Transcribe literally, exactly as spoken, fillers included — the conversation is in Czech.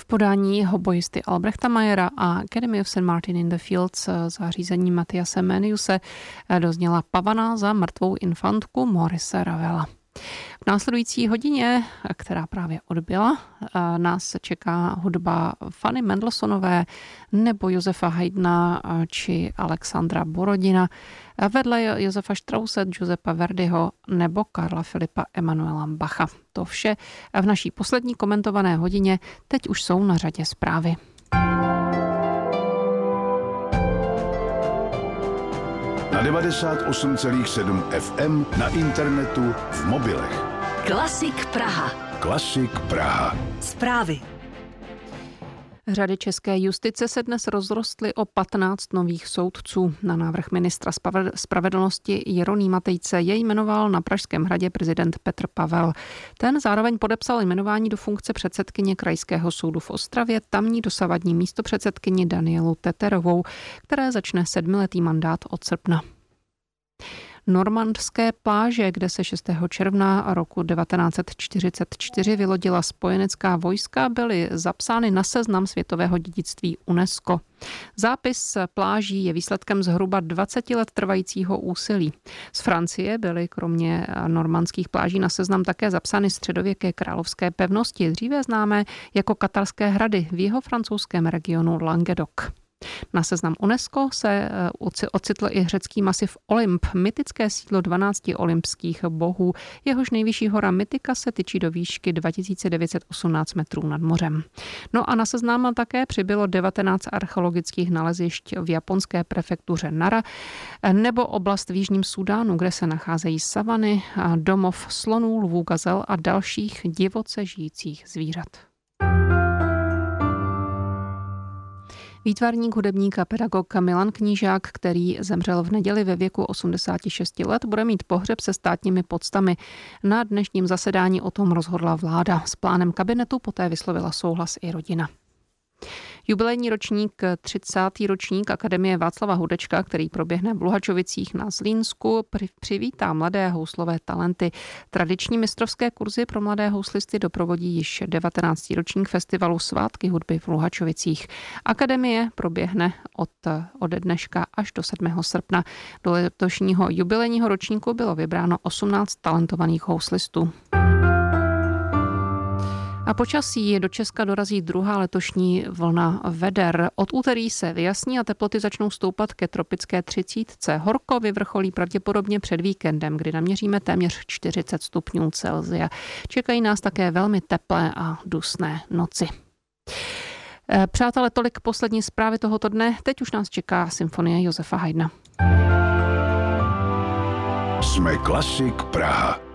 v podání hobojisty Albrechta Mayera a Academy of Saint Martin in the Fields zařízení Mathiase Meniuse dozněla Pavana za mrtvou infantku Maurice Ravela. V následující hodině, která právě odbyla, nás čeká hudba Fanny Mendelssohnové nebo Josefa Haydna či Alexandra Borodina, vedle Josefa Strausse, Giuseppa Verdiho nebo Karla Filipa Emanuela Bacha. To vše v naší poslední komentované hodině. Teď už jsou na řadě zprávy. Na devadesát osm celá sedm F M, na internetu, v mobilech. Klasik Praha. Klasik Praha. Zprávy. Řady české justice se dnes rozrostly o patnáct nových soudců. Na návrh ministra spravedlnosti Jeronýma Tejce jej jmenoval na Pražském hradě prezident Petr Pavel. Ten zároveň podepsal jmenování do funkce předsedkyně Krajského soudu v Ostravě tamní dosavadní místopředsedkyni Danielu Teterovou, které začne sedmiletý mandát od srpna. Normandské pláže, kde se šestého června roku devatenáct set čtyřicet čtyři vylodila spojenecká vojska, byly zapsány na seznam světového dědictví UNESCO. Zápis pláží je výsledkem zhruba dvacet let trvajícího úsilí. Z Francie byly kromě normandských pláží na seznam také zapsány středověké královské pevnosti, dříve známé jako Katarské hrady v jeho francouzském regionu Languedoc. Na seznam UNESCO se ocitl i řecký masiv Olymp, mytické sídlo dvanácti olympských bohů. Jehož nejvyšší hora Mytika se tyčí do výšky dva tisíce devět set osmnáct metrů nad mořem. No a na seznam také přibylo devatenáct archeologických nalezišť v japonské prefektuře Nara nebo oblast v Jižním Súdánu, kde se nacházejí savany, domov slonů, lvů, gazel a dalších divoce žijících zvířat. Výtvarník, hudebník a pedagog Milan Knížák, který zemřel v neděli ve věku osmdesáti šesti let, bude mít pohřeb se státními poctami. Na dnešním zasedání o tom rozhodla vláda. S plánem kabinetu poté vyslovila souhlas i rodina. Jubilejní ročník, třicátý ročník Akademie Václava Hudečka, který proběhne v Luhačovicích na Zlínsku, přivítá mladé houslové talenty. Tradiční mistrovské kurzy pro mladé houslisty doprovodí již devatenáctý ročník festivalu Svátky hudby v Luhačovicích. Akademie proběhne od, od dneška až do sedmého srpna. Do letošního jubilejního ročníku bylo vybráno osmnáct talentovaných houslistů. A počasí do Česka dorazí druhá letošní vlna veder. Od úterý se vyjasní a teploty začnou stoupat ke tropické třicítce. Horko vyvrcholí pravděpodobně před víkendem, kdy naměříme téměř čtyřicet stupňů Celsia. Čekají nás také velmi teplé a dusné noci. Přátelé, tolik poslední zprávy tohoto dne. Teď už nás čeká symfonie Josefa Haydna. Jsme Klasik Praha.